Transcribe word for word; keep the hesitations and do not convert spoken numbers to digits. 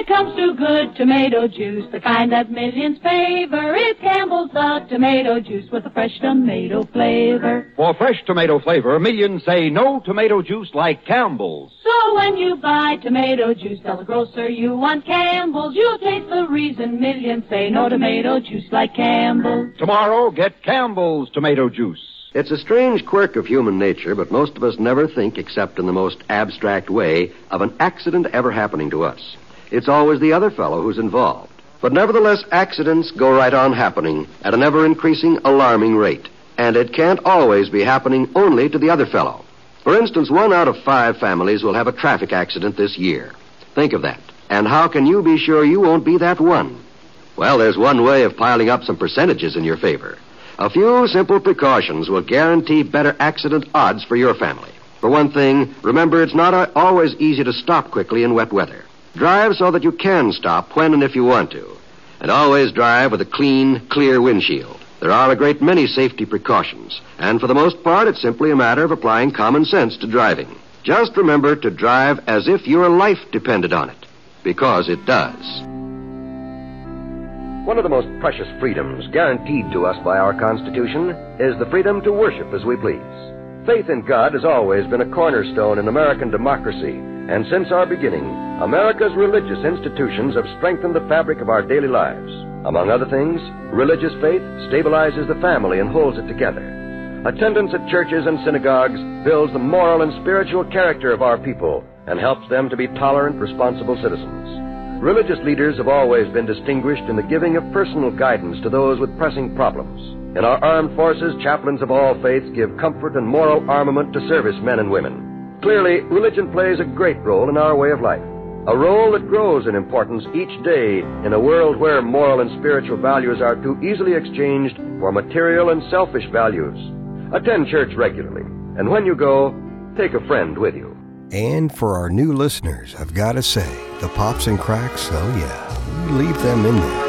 it comes to good tomato juice, the kind that millions favor, it's Campbell's the tomato juice with a fresh tomato flavor. For fresh tomato flavor, millions say no tomato juice like Campbell's. So when you buy tomato juice, tell the grocer you want Campbell's. You'll taste the reason millions say no tomato juice like Campbell's. Tomorrow, get Campbell's tomato juice. It's a strange quirk of human nature, but most of us never think, except in the most abstract way, of an accident ever happening to us. It's always the other fellow who's involved. But nevertheless, accidents go right on happening at an ever-increasing, alarming rate. And it can't always be happening only to the other fellow. For instance, one out of five families will have a traffic accident this year. Think of that. And how can you be sure you won't be that one? Well, there's one way of piling up some percentages in your favor. A few simple precautions will guarantee better accident odds for your family. For one thing, remember it's not always easy to stop quickly in wet weather. Drive so that you can stop when and if you want to. And always drive with a clean, clear windshield. There are a great many safety precautions, and for the most part, it's simply a matter of applying common sense to driving. Just remember to drive as if your life depended on it, because it does. One of the most precious freedoms guaranteed to us by our Constitution is the freedom to worship as we please. Faith in God has always been a cornerstone in American democracy, and since our beginning, America's religious institutions have strengthened the fabric of our daily lives. Among other things, religious faith stabilizes the family and holds it together. Attendance at churches and synagogues builds the moral and spiritual character of our people and helps them to be tolerant, responsible citizens. Religious leaders have always been distinguished in the giving of personal guidance to those with pressing problems. In our armed forces, chaplains of all faiths give comfort and moral armament to servicemen and women. Clearly, religion plays a great role in our way of life, a role that grows in importance each day in a world where moral and spiritual values are too easily exchanged for material and selfish values. Attend church regularly, and when you go, take a friend with you. And for our new listeners, I've got to say, the pops and cracks, oh yeah, we leave them in there.